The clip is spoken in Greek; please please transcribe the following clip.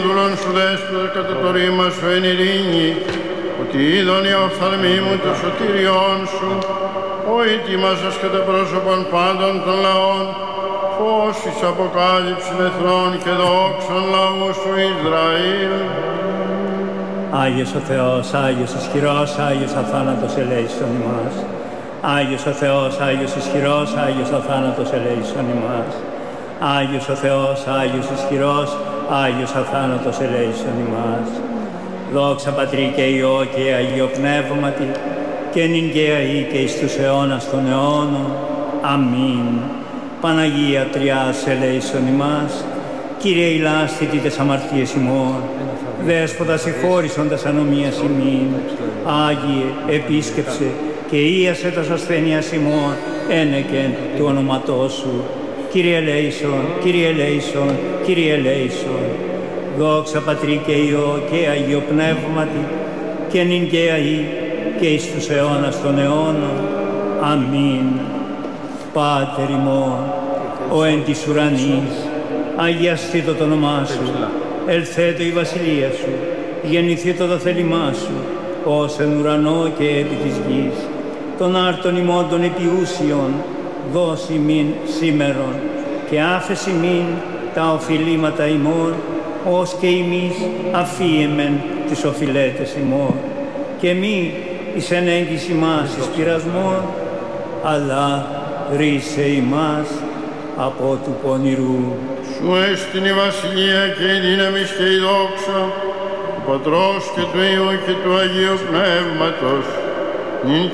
Δούλον σου δέσποτα κατά το ρήμα σου εν ειρήνη, ότι είδον οι οφθαλμοί μου του σωτηριών σου, ο ετοίμασας κατά πρόσωπον πάντων των λαών, φως εις αποκάλυψην εθνών και δόξων λαού σου Ισραήλ. Άγιος ο Θεός, Άγιος ισχυρός, Άγιος αθάνατος ελέησον ημάς. Άγιος ο Θεός, Άγιος ισχυρός, Άγιος αθάνατος ελέησον ημάς. Άγιος ο Θεός, Άγιος ισχυρός, Άγιος αθάνατος ελέησον ημάς. Δόξα Πατρί και Υιό και Αγίο Πνεύματι, και νυν και αεί και εις τους αιώνας των αιώνων. Αμήν. Παναγία Τριάς ελέησον ημάς. Κύριε ηλάσθητη τες αμαρτίες ημών, Δέσποτα συγχώρησον τας ανομίας ημίν. Άγιε επίσκεψε και ίασε τας ασθένειας ημών, ένεκεν του ονοματός σου. Κύριε ελέησον, Κύριε ελέησον, Κύριε ελέησον. Δόξα Πατρί και Υιό και Αγίο Πνεύματι, και νυν και αεί και εις τους αιώνας των αιώνων. Αμήν. Πάτερ ημών, ο εν της ουρανής, αγιαστήτω το όνομά σου, ελθέτω η βασιλεία σου, γεννηθήτω το θέλημά σου, ως εν ουρανό και επί της γης. Των άρτων ημών των επιούσιων, δώσει μην σήμερον, και άφεση μην τα οφειλήματα ημών, ως και εμείς αφίεμεν τις οφειλέτες ημών. Και μη εις εν έγκυση μας εις πειρασμόν, αλλά ρίσε ημάς από του πονηρού. Σου έστειν η βασιλεία και η δύναμις και η δόξα του Πατρός και του Υιού και του Αγίου Πνεύματος, νυν